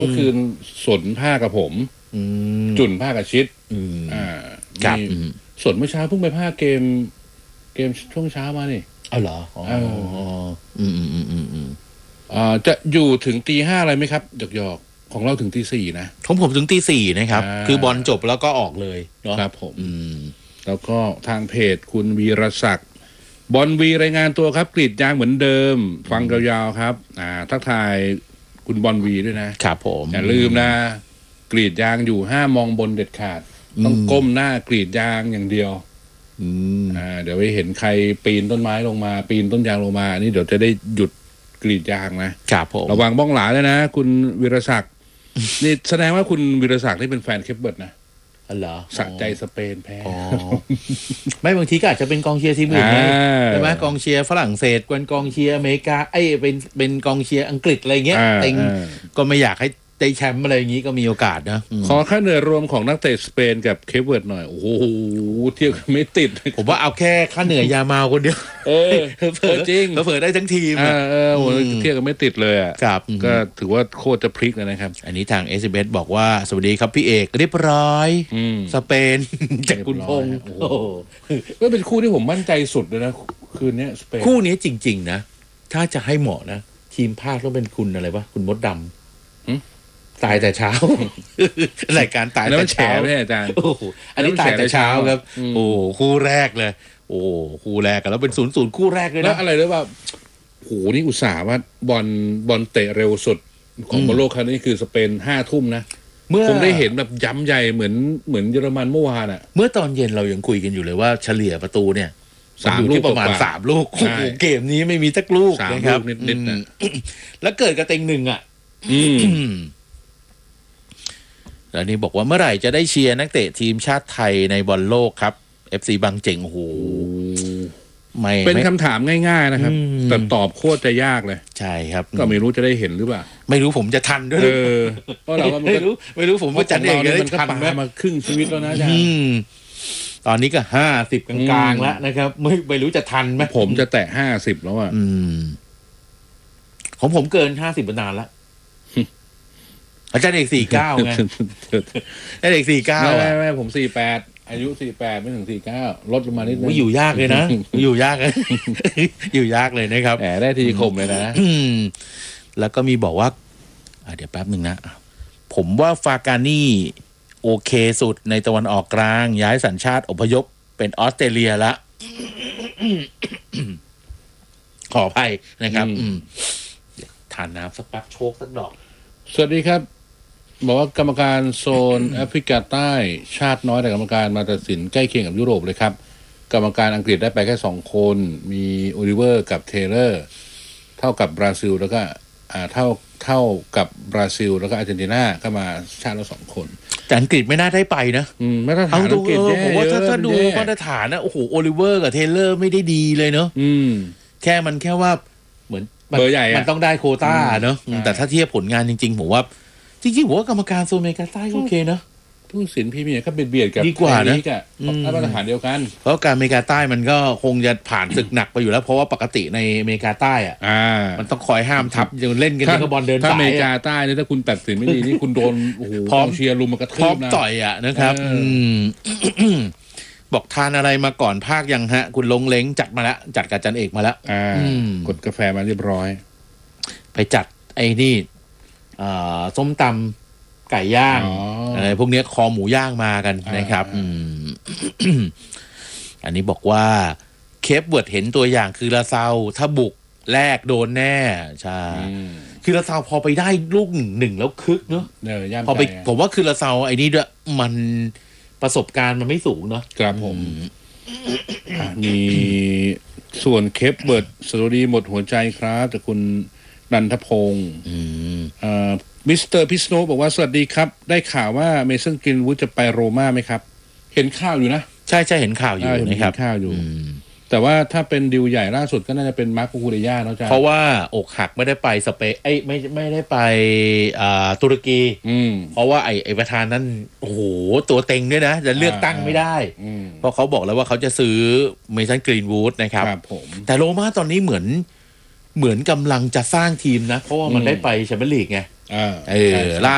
ก็คือสนผ้ากับผมจุ่นผ้ากับชิดครับสนเมื่อเช้าเพิ่งไปผ้าเกมช่วงเช้ามานี่เหรอจะอยู่ถึงตี 5อะไรไหมครับหยอกของเราถึงตี 4นะผมถึงตี 4นะครับคือบอลจบแล้วก็ออกเลยเนาะครับผมแล้วก็ทางเพจคุณวีรศักดิ์บอลวีรายงานตัวครับกรีดยางเหมือนเดิมฟังยาวๆครับทักทายคุณบอลวีด้วยนะครับผมอย่าลืมนะกรีดยางอยู่ห้ามองบนเด็ดขาดต้องก้มหน้ากรีดยางอย่างเดียวเดี๋ยวไปเห็นใครปีนต้นไม้ลงมาปีนต้นยางลงมานี่เดี๋ยวจะได้หยุดกรีดยางนะครับผมระวังบ้องหลาเลยนะคุณวีรศักดิ์นี่แสดงว่าคุณวีรศักดิ์นี่เป็นแฟนเคปเบิร์ดนะเหรอสะใจสเปนแพ้ไม่บางทีก็อาจจะเป็นกองเชียร์ทีมอื่นใช่ไหมกองเชียร์ฝรั่งเศสเป็นกองเชียร์อเมริกาเป็นกองเชียร์อังกฤษอะไรเงี้ยเต็งก็ไม่อยากให้ได้แชมป์อะไรอย่างนี้ก็มีโอกาสนะขอค่าเหนื่อยรวมของนักเตะสเปนกับเคปเวิร์ดหน่อยโอ้โหเที่ยวไม่ติดผมว่าเอาแค่ค่าเหนื่อยยามาคนเดียวเผลอจริงเผลอได้ทั้งทีมเที่ยวกันไม่ติดเลยก็ถือว่าโคตรจะพลิกเลยนะครับอันนี้ทาง SBS บอกว่าสวัสดีครับพี่เอกเรียบร้อยสเปนจากคุณพงษ์ก็เป็นคู่ที่ผมมั่นใจสุดเลยนะคืนนี้สเปนคู่นี้จริงๆนะถ้าจะให้เหมาะนะทีมภาคต้องเป็นคุณอะไรวะคุณมดดำตายแต่เช้ารายการตายแต่เช้าไม่อาจารย์อันนี้ตายแต่เช้าครับโอ้คู่แรกเลยโอ้คู่แรกกันแล้วเป็น0-0คู่แรกเลยนะแล้วอะไรด้วยว่าโหนี่อุตส่าห์ว่าบอลเตะเร็วสุดของบอลโลกครั้งนี้คือสเปน5 ทุ่มนะผมได้เห็นแบบย้ำใหญ่เหมือนเยอรมันเมื่อวานอ่ะเมื่อตอนเย็นเรายังคุยกันอยู่เลยว่าเฉลี่ยประตูเนี่ย3 ลูกประมาณ3 ลูกโอ้โหเกมนี้ไม่มีสักลูกนะครับนิดๆนะแล้วเกิดกระเต็งหนึ่งอ่ะแล้วนี่บอกว่าเมื่อไหร่จะได้เชียร์นักเตะทีมชาติไทยในบอลโลกครับ FC บางเจ๋งโอ้โหไม่เป็นคำถามง่ายๆนะครับแต่ตอบโคตรจะยากเลยใช่ครับก็ไม่รู้จะได้เห็นหรือเปล่าไม่รู้ผมจะทันด้วยเพราะเราไม่รู้ผมว่าจัดเองจะได้ทันไหมมาครึ่งชีวิตแล้วนะอาจารย์ตอนนี้ก็50กลางๆแล้วนะครับไม่รู้จะทันไหมผมจะแตะ50แล้วอ่ะของผมเกิน50มานานแล้วอาจารย์เอก49ไงอาจารย์เอก49 ไม่ผม48อายุ48ไม่ถึง49ลดลงมานิดนึงอยู่ยากเลยนะอยู่ยากเลยอยู่ยากเลยนะครับแหมได้ทีคมเลยนะแล้วก็มีบอกว่าเดี๋ยวแป๊บนึงนะผมว่าฟากานี่โอเคสุดในตะวันออกกลางย้ายสัญชาติอพยพเป็นออสเตรเลียละขออภัยนะครับทานน้ำสักแป๊บโชกสักดอกสวัสดีครับบอกว่ากรรมการโซนแอฟริกาใต้ชาติน้อยแต่กรรมการมาตัดสินใกล้เคียงกับยุโรปเลยครับกรรมการอังกฤษได้ไปแค่2 คนมีโอลิเวอร์กับเทเลอร์เท่ากับบราซิลแล้วก็เท่ากับบราซิลแล้วก็อาร์เจนตินาก็มาชาติละ2 คนแต่อังกฤษไม่น่าได้ไปนะมาตรฐานอังกฤษผมว่าถ้าดูมาตรฐานนะโอ้โหโอลิเวอร์กับเทเลอร์ไม่ได้ดีเลยเนาะแค่ว่าเหมือนเบอร์ใหญ่มันต้องได้โควต้าเนาะแต่ถ้าเทียบผลงานจริงๆผมว่ากรรมการโซนอเมริกาใต้โอเคนะผู้สินพรีเมียร์ก็เบียดกับดีกว่านะมาตรฐานเดียวกันเพราะการอเมริกาใต้มันก็คงจะผ่านศึกหนักไปอยู่แล้วเพราะว่าปกติในอเมริกาใต้มันต้องคอยห้ามทับยังเล่นกันก็บอลเดินสายถ้าอเมริกาใต้นี่ถ้าคุณตัดสินไม่ดีนี่คุณโดนโอ้โหพร้อมเชียร์ลุมมากระทืบนะต่อยนะครับบอกทานอะไรมาก่อนภาคยังฮะคุณลงเล้งจัดมาแล้วจัดกับจันเอกมาแล้วกดกาแฟมาเรียบร้อยไปจัดไอ้นี่ส้มตำไก่ย่างอะไรพวกนี้คอหมูย่างมากันนะครับอันนี้บอกว่าเคปเวิร์ดเห็นตัวอย่างคือลาซาวถ้าบุกแรกโดนแน่ใช่คือลาซาวพอไปได้ลูกหนึ่งแล้วคึกเนาะพอไปผมว่าคือลาซาวไอ้นี่ด้วยมันประสบการณ์มันไม่สูงเนาะครับผมมีส่วนเคปเวิร์ดสวัสดีหมดหัวใจครับจากคุณนันทพงศ์มิสเตอร์พิสโนบอกว่าสวัสดีครับได้ข่าวว่าเมสันกรีนวูดจะไปโรม่าไหมครับเห็นข่าวอยู่นะใช่เห็นข่าวอยู่นะครับข่าวอยู่แต่ว่าถ้าเป็นดิวใหญ่ล่าสุดก็น่าจะเป็นมาร์ค คูคูเรย่าเนาะจ้าเพราะว่าอกหักไม่ได้ไปสเปนไม่ได้ไปตุรกีเพราะว่าไอ้ประธานนั้นโอ้โหตัวเต็งด้วยนะจะเลือกตั้งไม่ได้เพราะเขาบอกแล้วว่าเขาจะซื้อเมสันกรีนวูดนะครับแต่โรม่าตอนนี้เหมือนกำลังจะสร้างทีมนะเพราะว่ามันได้ไปแชมเปี้ยนลีกไงล่า